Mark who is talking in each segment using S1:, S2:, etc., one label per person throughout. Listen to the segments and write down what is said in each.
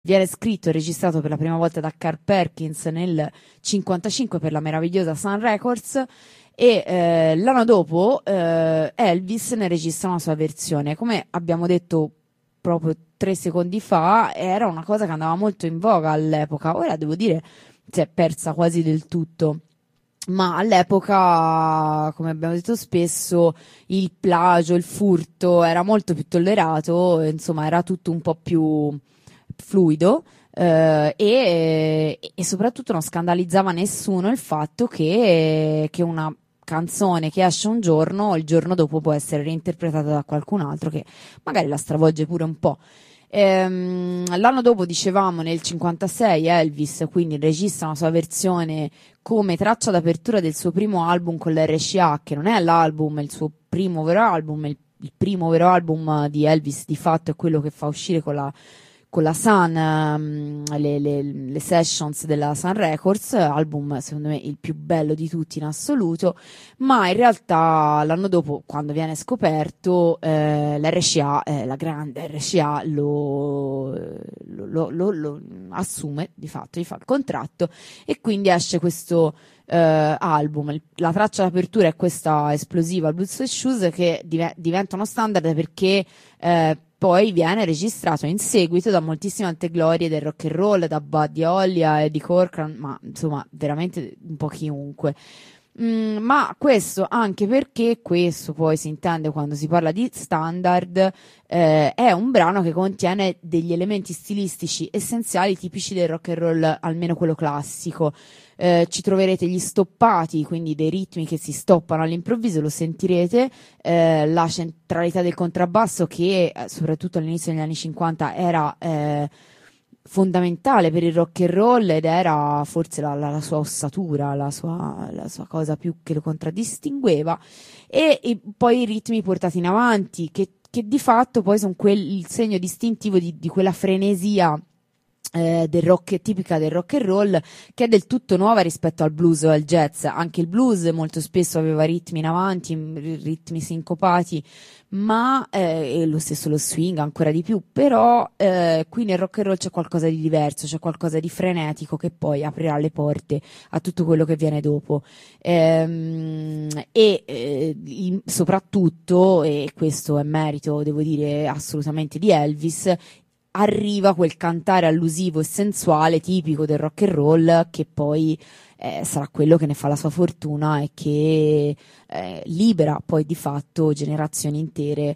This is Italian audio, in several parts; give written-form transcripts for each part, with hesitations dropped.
S1: viene scritto e registrato per la prima volta da Carl Perkins nel 55 per la meravigliosa Sun Records, e l'anno dopo Elvis ne registra una sua versione. Come abbiamo detto proprio 3 secondi fa, era una cosa che andava molto in voga all'epoca. Ora devo dire si è persa quasi del tutto, ma all'epoca, come abbiamo detto spesso, il plagio, il furto era molto più tollerato, insomma era tutto un po' più fluido, e soprattutto non scandalizzava nessuno il fatto che una canzone che esce un giorno, il giorno dopo può essere reinterpretata da qualcun altro che magari la stravolge pure un po'. L'anno dopo, dicevamo, nel 56 Elvis quindi registra una sua versione come traccia d'apertura del suo primo album con l'RCA, che non è l'album, è il suo primo vero album. Il primo vero album di Elvis di fatto è quello che fa uscire con la Sun, le sessions della Sun Records, album secondo me il più bello di tutti in assoluto, ma in realtà l'anno dopo, quando viene scoperto, l'RCA, la grande RCA, lo assume di fatto, gli fa il contratto, e quindi esce questo album. La traccia d'apertura è questa esplosiva, Boots and Shoes, che diventa uno standard perché poi viene registrato in seguito da moltissime altre glorie del rock and roll, da Buddy Holly a Eddie Cochran, ma insomma veramente un po' chiunque. Ma questo anche perché questo poi si intende quando si parla di standard, è un brano che contiene degli elementi stilistici essenziali tipici del rock and roll, almeno quello classico. Ci troverete gli stoppati, quindi dei ritmi che si stoppano all'improvviso, lo sentirete, la centralità del contrabbasso che soprattutto all'inizio degli anni 50 era fondamentale per il rock and roll ed era forse la sua ossatura, la sua cosa più che lo contraddistingueva, e poi i ritmi portati in avanti che di fatto poi sono il segno distintivo di quella frenesia del rock, tipica del rock and roll, che è del tutto nuova rispetto al blues o al jazz. Anche il blues molto spesso aveva ritmi in avanti, ritmi sincopati, ma e lo stesso lo swing ancora di più, però qui nel rock and roll c'è qualcosa di diverso, c'è qualcosa di frenetico che poi aprirà le porte a tutto quello che viene dopo. Soprattutto, e questo è merito, devo dire, assolutamente di Elvis, arriva quel cantare allusivo e sensuale tipico del rock and roll, che poi sarà quello che ne fa la sua fortuna e che libera poi di fatto generazioni intere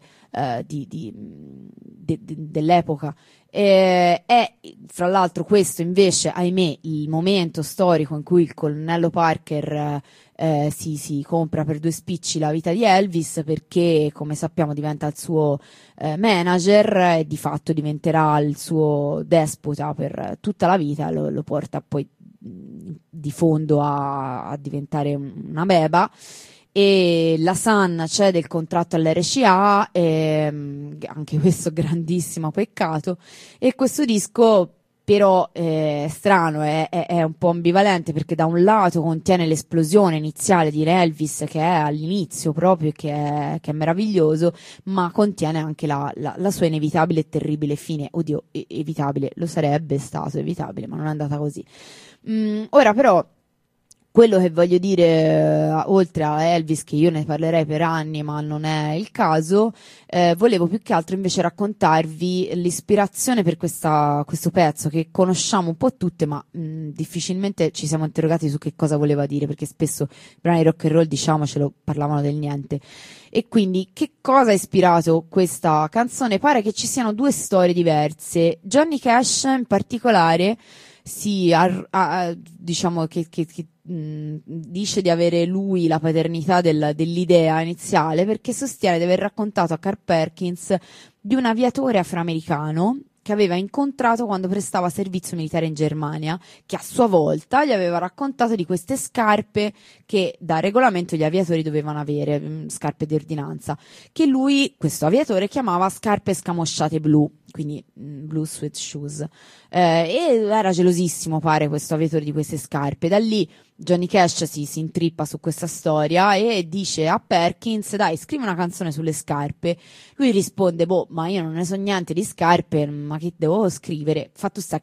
S1: dell'epoca. È fra l'altro questo invece, ahimè, il momento storico in cui il colonnello Parker si compra per 2 spicci la vita di Elvis, perché come sappiamo diventa il suo manager e di fatto diventerà il suo despota per tutta la vita, lo porta poi di fondo a diventare una beba. E la Sun cede il contratto all'RCA, anche questo grandissimo peccato, e questo disco però è strano, è un po' ambivalente, perché da un lato contiene l'esplosione iniziale di Elvis che è all'inizio proprio, che è meraviglioso, ma contiene anche la sua inevitabile e terribile fine. Oddio, evitabile, lo sarebbe stato evitabile, ma non è andata così. Ora però quello che voglio dire, oltre a Elvis, che io ne parlerei per anni, ma non è il caso, volevo più che altro invece raccontarvi l'ispirazione per questo pezzo, che conosciamo un po' tutte, ma difficilmente ci siamo interrogati su che cosa voleva dire, perché spesso i brani rock and roll, diciamocelo, parlavano del niente. E quindi che cosa ha ispirato questa canzone? Pare che ci siano 2 storie diverse. Johnny Cash in particolare diciamo che dice di avere lui la paternità dell'idea iniziale, perché sostiene di aver raccontato a Carl Perkins di un aviatore afroamericano che aveva incontrato quando prestava servizio militare in Germania, che a sua volta gli aveva raccontato di queste scarpe che da regolamento gli aviatori dovevano avere, scarpe di ordinanza, che lui, questo aviatore, chiamava scarpe scamosciate blu, quindi blue suede shoes, e era gelosissimo, pare, questo aviatore di queste scarpe. Da lì Johnny Cash si intrippa su questa storia e dice a Perkins: dai, scrivi una canzone sulle scarpe. Lui risponde: boh, ma io non ne so niente di scarpe, ma che devo scrivere? Fatto sta